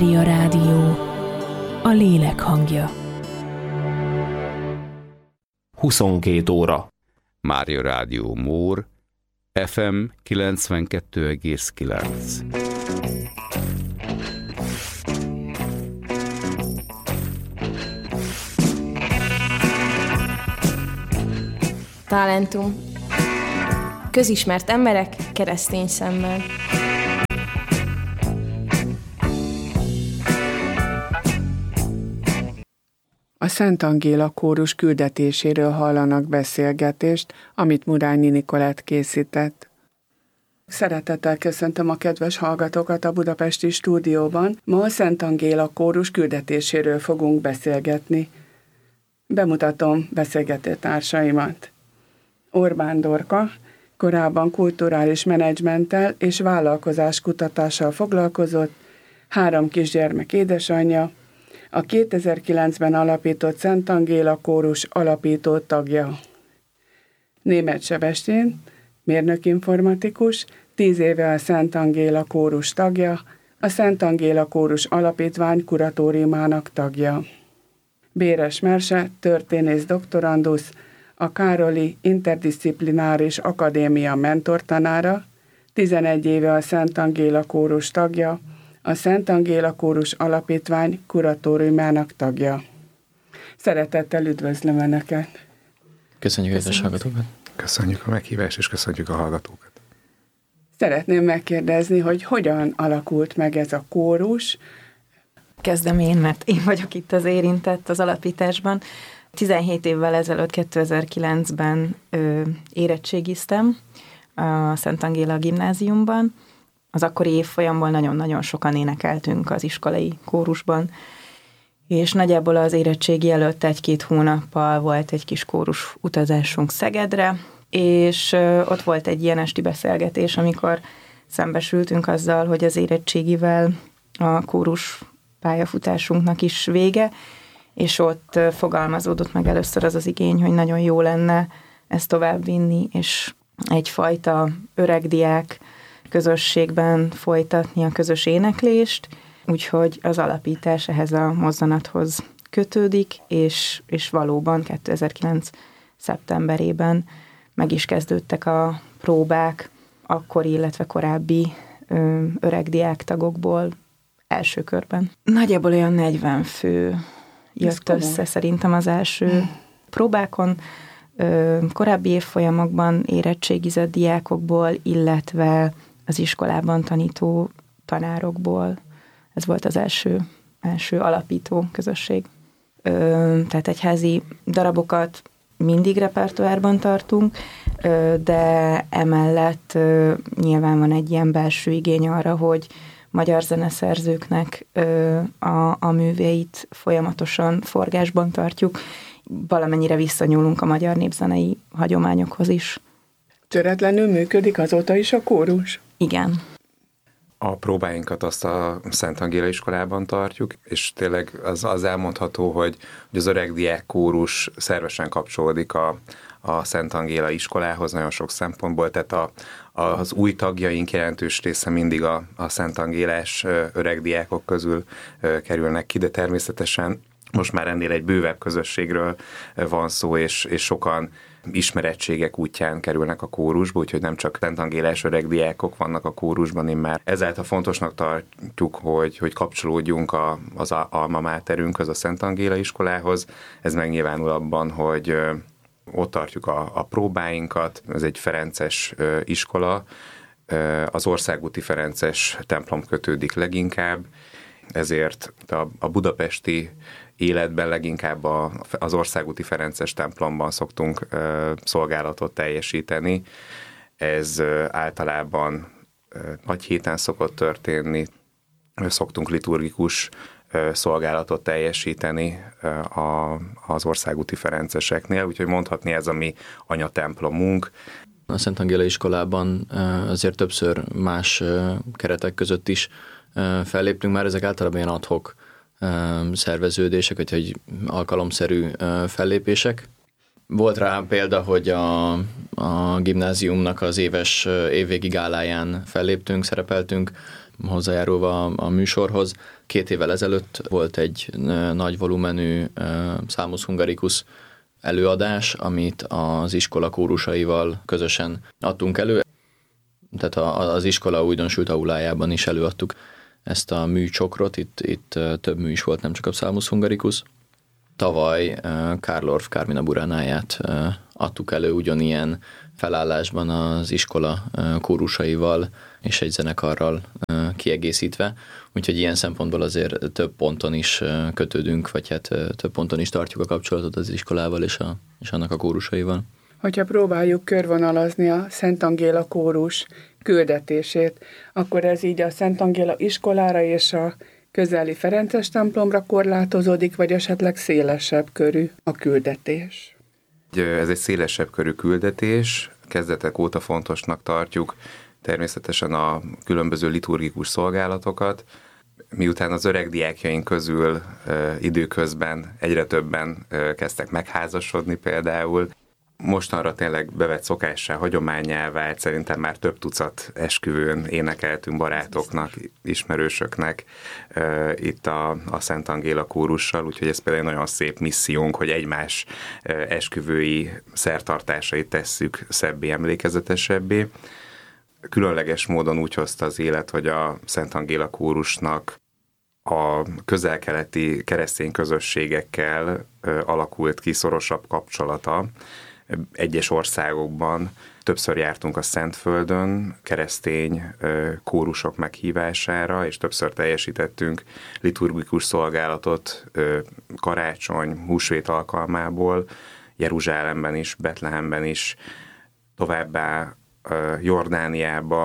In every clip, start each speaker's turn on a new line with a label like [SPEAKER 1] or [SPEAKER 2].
[SPEAKER 1] Mária Rádió, a lélek hangja.
[SPEAKER 2] 22 óra. Mária Rádió Mór, FM 92,9.
[SPEAKER 3] Talentum. Közismert emberek keresztény szemmel.
[SPEAKER 4] A Szent Angéla kórus küldetéséről hallanak beszélgetést, amit Murányi Nikolett készített. Szeretettel köszöntöm a kedves hallgatókat a budapesti stúdióban. Ma a Szent Angéla kórus küldetéséről fogunk beszélgetni. Bemutatom beszélgető társaimat. Orbán Dorka, korábban kulturális menedzsmenttel és vállalkozáskutatással foglalkozott, 3 kisgyermek édesanyja, a 2009-ben alapított Szent Angéla kórus alapító tagja. Németh Sebestyén, mérnök-informatikus, 10 éve a Szent Angéla kórus tagja, a Szent Angéla kórus alapítvány kuratóriumának tagja. Béres Merse, történész doktorandusz, a Károli Interdisziplináris Akadémia mentortanára, 11 éve a Szent Angéla kórus tagja, a Szent Angéla kórus alapítvány kuratóriumának tagja. Szeretettel üdvözlöm Önöket!
[SPEAKER 5] Köszönjük a hallgatókat!
[SPEAKER 6] Köszönjük a meghívást, és köszönjük a hallgatókat!
[SPEAKER 4] Szeretném megkérdezni, hogy hogyan alakult meg ez a kórus?
[SPEAKER 7] Kezdem én, mert én vagyok itt az érintett az alapításban. 17 évvel ezelőtt, 2009-ben érettségiztem a Szent Angéla gimnáziumban. Az akkori évfolyamból nagyon-nagyon sokan énekeltünk az iskolai kórusban, és nagyjából az érettségi előtt 1-2 hónappal volt egy kis kórus utazásunk Szegedre, és ott volt egy ilyen esti beszélgetés, amikor szembesültünk azzal, hogy az érettségivel a kórus pályafutásunknak is vége, és ott fogalmazódott meg először az igény, hogy nagyon jó lenne ezt továbbvinni, és egyfajta öregdiák közösségben folytatni a közös éneklést, úgyhogy az alapítás ehhez a mozzanathoz kötődik, és valóban 2009. szeptemberében meg is kezdődtek a próbák akkori, illetve korábbi öregdiák tagokból első körben. Nagyjából olyan 40 fő jött össze szerintem az első próbákon, korábbi évfolyamokban érettségizett diákokból, illetve az iskolában tanító tanárokból. Ez volt az első alapító közösség. Tehát egyházi darabokat mindig repertoárban tartunk, de emellett nyilván van egy ilyen belső igény arra, hogy magyar zeneszerzőknek a műveit folyamatosan forgásban tartjuk, valamennyire visszanyúlunk a magyar népzenei hagyományokhoz is.
[SPEAKER 4] Töretlenül működik azóta is a kórus?
[SPEAKER 7] Igen.
[SPEAKER 6] A próbáinkat azt a Szent Angéla iskolában tartjuk, és tényleg az elmondható, hogy az öregdiák kórus szervesen kapcsolódik a Szent Angéla iskolához nagyon sok szempontból, tehát az új tagjaink jelentős része mindig a Szent Angélás öregdiákok közül kerülnek ki, de természetesen most már ennél egy bővebb közösségről van szó, és sokan ismerettségek útján kerülnek a kórusba, úgyhogy nem csak Szent Angélás öregdiákok vannak a kórusban immár. Ezáltal fontosnak tartjuk, hogy kapcsolódjunk az alma máterünkhöz, a Szent Angéla iskolához. Ez megnyilvánul abban, hogy ott tartjuk a próbáinkat, ez egy ferences iskola, az országúti ferences templom kötődik leginkább, ezért a budapesti életben leginkább az országúti ferences templomban szoktunk szolgálatot teljesíteni. Ez általában nagy héten szokott történni, szoktunk liturgikus szolgálatot teljesíteni az országúti ferenceseknél, úgyhogy mondhatni ez a mi anyatemplomunk.
[SPEAKER 5] A Szent Angéla iskolában azért többször más keretek között is felléptünk, már ezek általában ilyen ad hoc szerveződések, vagy alkalomszerű fellépések. Volt rá példa, hogy a gimnáziumnak az éves évvégi gáláján felléptünk, szerepeltünk, hozzájárulva a műsorhoz. 2 évvel ezelőtt volt egy nagy volumenű Salmus Hungaricus előadás, amit az iskola kórusaival közösen adtunk elő. Tehát az iskola újdonsült aulájában is előadtuk ezt a műcsokrot, itt több mű is volt, nem csak a Salmus Hungaricus. Tavaly Karl Orff Carmina Buranáját adtuk elő ugyanilyen felállásban az iskola kórusaival és egy zenekarral kiegészítve, úgyhogy ilyen szempontból azért több ponton is kötődünk, vagy hát több ponton is tartjuk a kapcsolatot az iskolával és annak a kórusaival.
[SPEAKER 4] Hogyha próbáljuk körvonalazni a Szent Angéla kórus küldetését, akkor ez így a Szent Angéla iskolára és a közeli Ferences templomra korlátozódik, vagy esetleg szélesebb körű a küldetés?
[SPEAKER 6] Ez egy szélesebb körű küldetés, kezdetek óta fontosnak tartjuk természetesen a különböző liturgikus szolgálatokat, miután az öreg diákjaink közül időközben egyre többen kezdtek megházasodni például. Mostanra tényleg bevett szokássá, hagyománnyá vált, szerintem már több tucat esküvőn énekeltünk barátoknak, ismerősöknek itt a Szent Angéla kórussal, úgyhogy ez például egy nagyon szép missziónk, hogy egymás esküvői szertartásait tesszük szebbé, emlékezetesebbé. Különleges módon úgy hozta az élet, hogy a Szent Angéla kórusnak a közel-keleti keresztény közösségekkel alakult ki szorosabb kapcsolata. Egyes országokban többször jártunk a Szentföldön keresztény kórusok meghívására, és többször teljesítettünk liturgikus szolgálatot karácsony, húsvét alkalmából, Jeruzsálemben is, Betlehemben is, továbbá Jordániába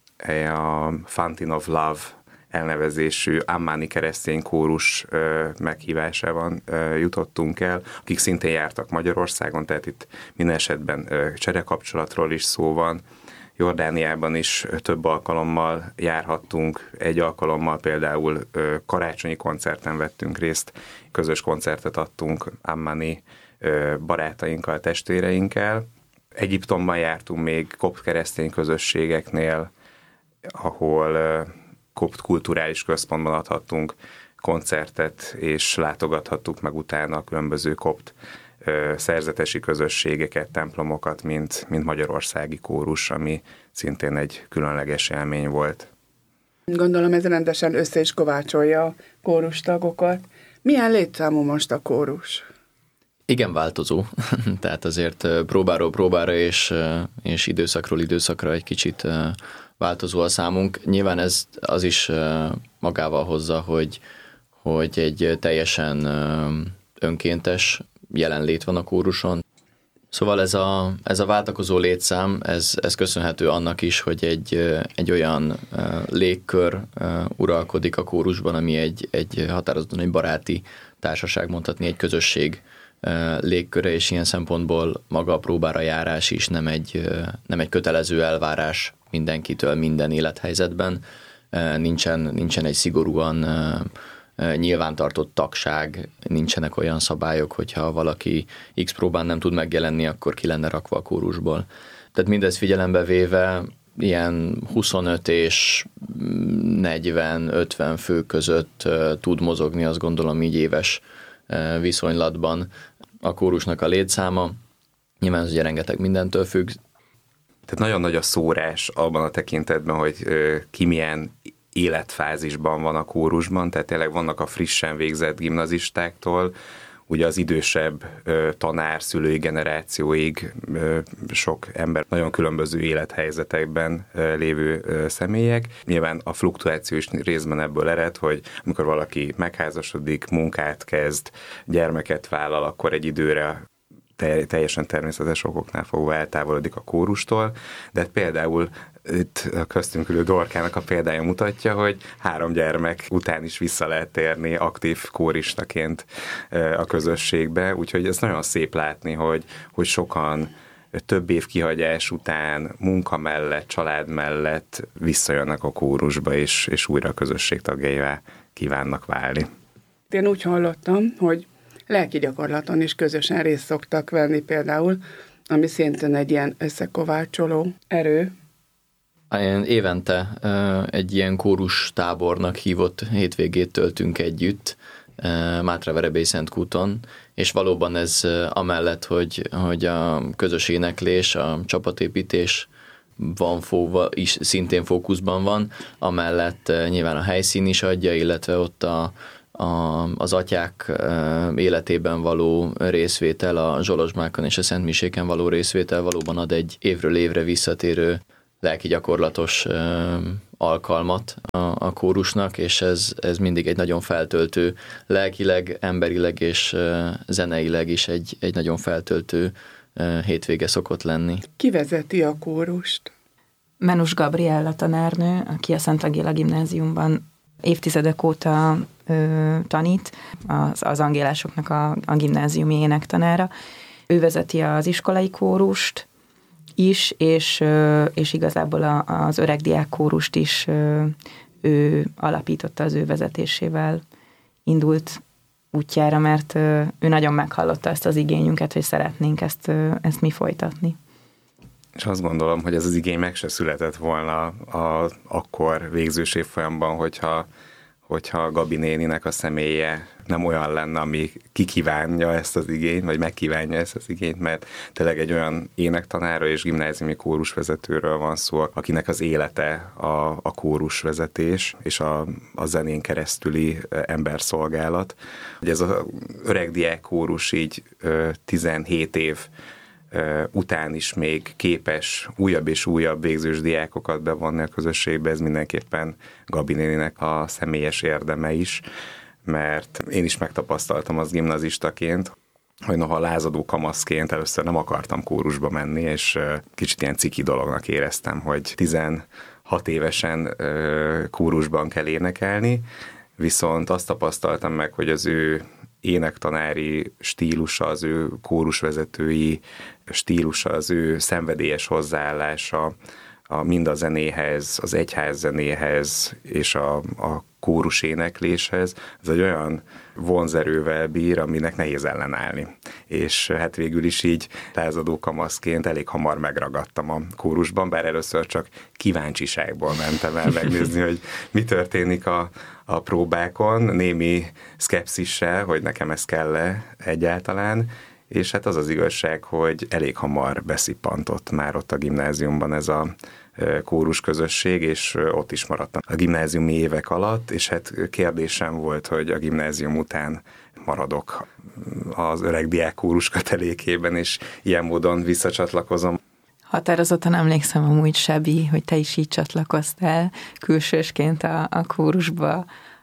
[SPEAKER 6] a Fountain of Love elnevezésű ammáni keresztény kórus meghívásában jutottunk el, akik szintén jártak Magyarországon, tehát itt minden esetben cserekapcsolatról is szó van. Jordániában is több alkalommal járhattunk, egy alkalommal például karácsonyi koncerten vettünk részt, közös koncertet adtunk ammáni barátainkkal, testvéreinkkel. Egyiptomban jártunk még kopt keresztény közösségeknél, ahol kopt kulturális központban adhattunk koncertet, és látogathattuk meg utána a különböző kopt szerzetesi közösségeket, templomokat, mint magyarországi kórus, ami szintén egy különleges élmény volt.
[SPEAKER 4] Gondolom ez rendesen össze is kovácsolja a kórustagokat. Milyen létszámú most a kórus?
[SPEAKER 5] Igen, változó. Tehát azért próbáról próbára és időszakról időszakra egy kicsit változó a számunk. Nyilván ez az is magával hozza, hogy egy teljesen önkéntes jelenlét van a kóruson. Szóval ez a váltakozó létszám, ez köszönhető annak is, hogy egy olyan légkör uralkodik a kórusban, ami egy határozottan egy baráti társaság, mondhatni egy közösség légköre, és ilyen szempontból maga a próbára járás is nem egy kötelező elvárás mindenkitől minden élethelyzetben. Nincsen egy szigorúan nyilvántartott tagság, nincsenek olyan szabályok, hogyha valaki X próbán nem tud megjelenni, akkor ki lenne rakva a kórusból. Tehát mindez figyelembe véve ilyen 25 és 40-50 fő között tud mozogni, azt gondolom így éves viszonylatban a kórusnak a létszáma. Nyilván ez ugye rengeteg mindentől függ.
[SPEAKER 6] Tehát nagyon nagy a szórás abban a tekintetben, hogy ki milyen életfázisban van a kórusban, tehát tényleg vannak a frissen végzett gimnazistáktól, ugye az idősebb tanár, szülői generációig sok ember, nagyon különböző élethelyzetekben lévő személyek. Nyilván a fluktuáció is részben ebből ered, hogy amikor valaki megházasodik, munkát kezd, gyermeket vállal, akkor egy időre teljesen természetes okoknál fogva eltávolodik a kórustól, de például itt a köztünk ülő Dorkának a példája mutatja, hogy 3 gyermek után is vissza lehet térni aktív kóristaként a közösségbe, úgyhogy ez nagyon szép látni, hogy sokan több év kihagyás után, munka mellett, család mellett visszajönnek a kórusba, és újra a közösség tagjaivá kívánnak válni.
[SPEAKER 4] Én úgy hallottam, hogy lelki gyakorlaton is közösen részt szoktak venni például, ami szintén egy ilyen összekovácsoló erő.
[SPEAKER 5] Évente egy ilyen kórus tábornak hívott hétvégét töltünk együtt Mátraverebély-Szentkúton, és valóban ez amellett, hogy a közös éneklés, a csapatépítés van fogva, is szintén fókuszban van, amellett nyilván a helyszín is adja, illetve ott az atyák életében való részvétel, a zsolozsmákon és a szentmiséken való részvétel valóban ad egy évről évre visszatérő lelki gyakorlatos alkalmat a kórusnak, és ez mindig egy nagyon feltöltő, lelkileg, emberileg és zeneileg is egy nagyon feltöltő hétvége szokott lenni.
[SPEAKER 4] Ki vezeti a kórust?
[SPEAKER 7] Menus Gabriella tanárnő, aki a Szent Angéla gimnáziumban évtizedek óta tanít, az angélásoknak a gimnáziumi énektanára. Ő vezeti az iskolai kórust is, és igazából az öreg diák kórust is ő alapította, az ő vezetésével indult útjára, mert ő nagyon meghallotta ezt az igényünket, hogy szeretnénk ezt mi folytatni.
[SPEAKER 6] És azt gondolom, hogy ez az igény meg se született volna akkor végzős évfolyamban, hogyha Gabi néninek a személye nem olyan lenne, ami kikívánja ezt az igényt, vagy megkívánja ezt az igényt, mert tényleg egy olyan énektanára és gimnáziumi kórusvezetőről van szó, akinek az élete a kórusvezetés és a zenén keresztüli emberszolgálat. Ez az öreg diák kórus így 17 év után is még képes újabb és újabb végzős diákokat bevonni a közösségbe, ez mindenképpen Gabi néninek a személyes érdeme is, mert én is megtapasztaltam az gimnazistaként, hogy noha lázadó kamaszként először nem akartam kórusba menni, és kicsit ilyen ciki dolognak éreztem, hogy 16 évesen kórusban kell énekelni, viszont azt tapasztaltam meg, hogy az ő énektanári stílusa, az ő kórusvezetői stílusa, az ő szenvedélyes hozzáállása mind a zenéhez, az egyház zenéhez és a kórus énekléshez, ez egy olyan vonzerővel bír, aminek nehéz ellenállni. És hát végül is így lázadó kamaszként elég hamar megragadtam a kórusban, bár először csak kíváncsiságból mentem el megnézni, hogy mi történik a próbákon, némi szkepszissel, hogy nekem ez kell-e egyáltalán, és hát az az igazság, hogy elég hamar beszippantott már ott a gimnáziumban ez a kórus közösség, és ott is maradtam a gimnáziumi évek alatt, és hát kérdésem volt, hogy a gimnázium után maradok az öreg diák kórus kötelékében, és ilyen módon visszacsatlakozom.
[SPEAKER 7] Határozottan emlékszem amúgy, Sebi, hogy te is így csatlakoztál külsősként a kórusba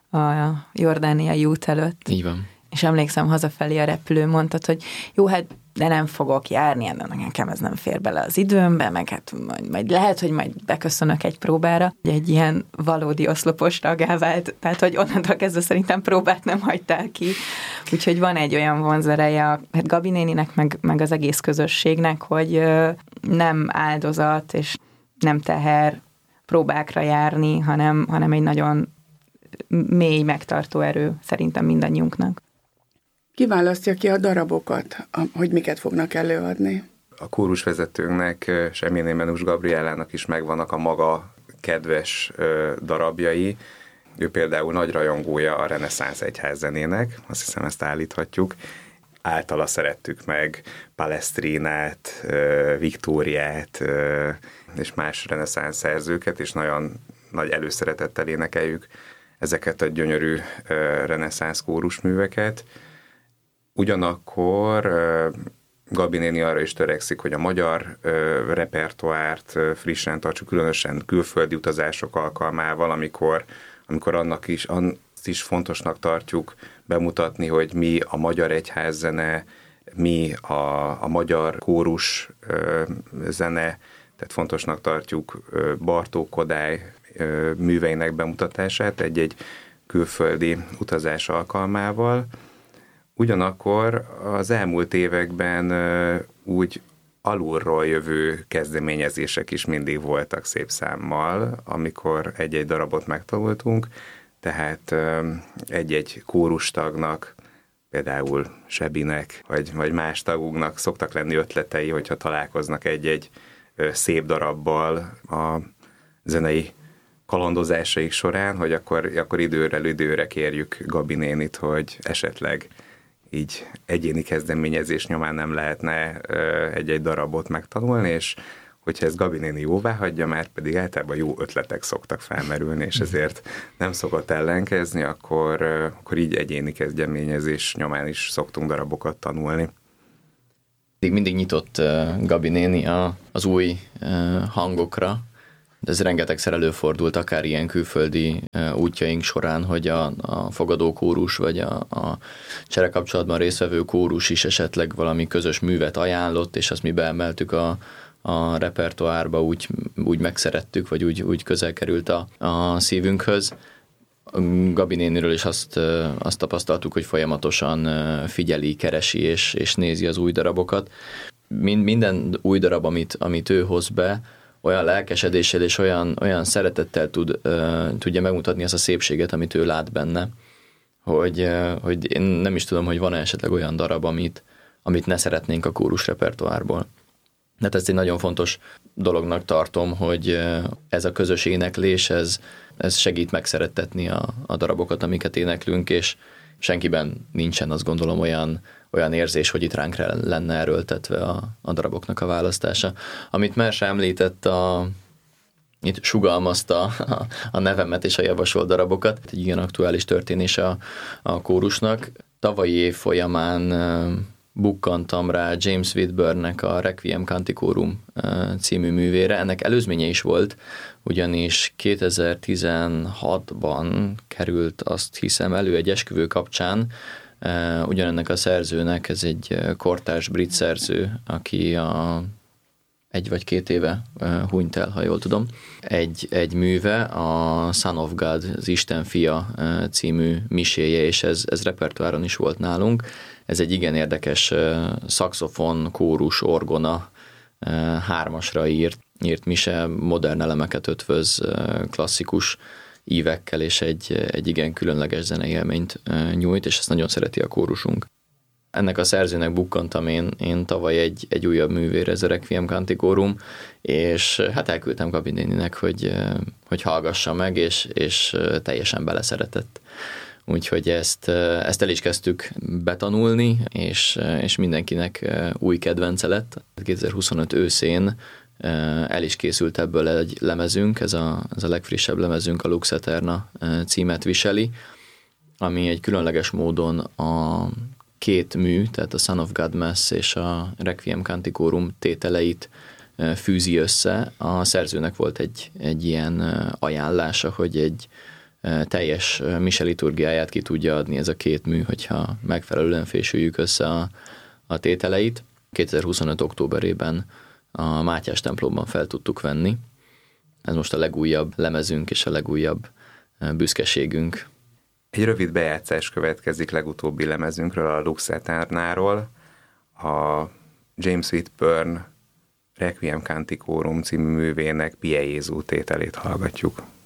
[SPEAKER 7] a jordániai út előtt.
[SPEAKER 5] Így van.
[SPEAKER 7] És emlékszem, hazafelé a repülőn mondtad, hogy jó, hát de nem fogok járni, nekem ez nem fér bele az időmbe, meg hát majd lehet, hogy majd beköszönök egy próbára. Egy ilyen valódi oszlopos tagá vált, tehát hogy onnantól kezdve szerintem próbát nem hagytál ki. Úgyhogy van egy olyan vonzereje hát Gabi néninek, meg az egész közösségnek, hogy nem áldozat és nem teher próbákra járni, hanem egy nagyon mély megtartó erő szerintem mindannyiunknak.
[SPEAKER 4] Ki választja ki a darabokat, hogy miket fognak előadni?
[SPEAKER 6] A kórusvezetőnknek, Semjéné Menus Gabriellának is megvannak a maga kedves darabjai. Ő például nagy rajongója a reneszánsz egyházzenének, azt hiszem ezt állíthatjuk. Általa szerettük meg Palestrinát, Viktóriát és más reneszánsz szerzőket, és nagyon nagy előszeretettel énekeljük ezeket a gyönyörű reneszánsz kórusműveket. Ugyanakkor Gabi néni arra is törekszik, hogy a magyar repertoárt frissen tartsuk, különösen külföldi utazások alkalmával, amikor annak is, azt is fontosnak tartjuk bemutatni, hogy mi a magyar egyházzene, mi a magyar kórus zene, tehát fontosnak tartjuk Bartók Kodály műveinek bemutatását egy-egy külföldi utazás alkalmával. Ugyanakkor az elmúlt években úgy alulról jövő kezdeményezések is mindig voltak szép számmal, amikor egy-egy darabot megtanultunk, tehát egy-egy kórustagnak, például Sebinek, vagy más tagunknak szoktak lenni ötletei, hogyha találkoznak egy-egy szép darabbal a zenei kalandozásaik során, hogy akkor időről időre kérjük Gabi nénit, hogy esetleg így egyéni kezdeményezés nyomán nem lehetne egy-egy darabot megtanulni, és hogyha ez Gabi néni jóvá hagyja, már pedig általában jó ötletek szoktak felmerülni, és ezért nem szokott ellenkezni, akkor így egyéni kezdeményezés nyomán is szoktunk darabokat tanulni.
[SPEAKER 5] Mindig nyitott Gabi néni az új hangokra, de ez rengetegszer előfordult, akár ilyen külföldi útjaink során, hogy a fogadókórus vagy a cserekapcsolatban résztvevő kórus is esetleg valami közös művet ajánlott, és azt mi beemeltük a repertoárba, úgy megszerettük, vagy úgy közel került a szívünkhöz. Gabi néniről is azt tapasztaltuk, hogy folyamatosan figyeli, keresi és nézi az új darabokat. Minden új darab, amit ő hoz be, olyan lelkesedéssel és olyan szeretettel tudja megmutatni azt a szépséget, amit ő lát benne, hogy én nem is tudom, hogy van-e esetleg olyan darab, amit ne szeretnénk a kórus repertoárból. De ezt egy nagyon fontos dolognak tartom, hogy ez a közös éneklés, ez segít megszerettetni a darabokat, amiket éneklünk, és senkiben nincsen, azt gondolom, olyan érzés, hogy itt ránk lenne erőltetve a daraboknak a választása. Amit Merse említett, itt sugalmazta a nevemet és a javasolt darabokat. Egy igen aktuális történés a kórusnak. Tavalyi év folyamán bukkantam rá James Whitburn-nek a Requiem Canticorum című művére. Ennek előzménye is volt, ugyanis 2016-ban került, azt hiszem, elő egy esküvő kapcsán. Ugyanennek a szerzőnek, ez egy kortárs brit szerző, aki 1 vagy 2 éve hunyt el, ha jól tudom. Egy műve, a Son of God, az Isten fia című miséje, és ez repertoáron is volt nálunk. Ez egy igen érdekes szaxofon, kórus, orgona 3-asra írt mise, modern elemeket ötvöz, klasszikus ívekkel, és egy igen különleges zenei élményt nyújt, és ezt nagyon szereti a kórusunk. Ennek a szerzőnek bukkantam én tavaly egy újabb művére, ez a Requiem Canticorum, és hát elküldtem Gabi néninek, hogy hallgassa meg, és teljesen beleszeretett. Úgyhogy ezt el is kezdtük betanulni, és mindenkinek új kedvence lett. 2025 őszén el is készült ebből egy lemezünk, ez a legfrissebb lemezünk, a Lux Aeterna címet viseli, ami egy különleges módon a 2 mű, tehát a Son of God Mass és a Requiem Canticorum tételeit fűzi össze. A szerzőnek volt egy ilyen ajánlása, hogy egy teljes mise liturgiáját ki tudja adni ez a 2 mű, hogyha megfelelően fésüljük össze a tételeit. 2025. októberében a Mátyás templomban fel tudtuk venni. Ez most a legújabb lemezünk és a legújabb büszkeségünk.
[SPEAKER 6] Egy rövid bejátszás következik legutóbbi lemezünkről, a Lux Aeternáról. A James Whitburn Requiem Canticorum című művének Pie Jézu tételét hallgatjuk.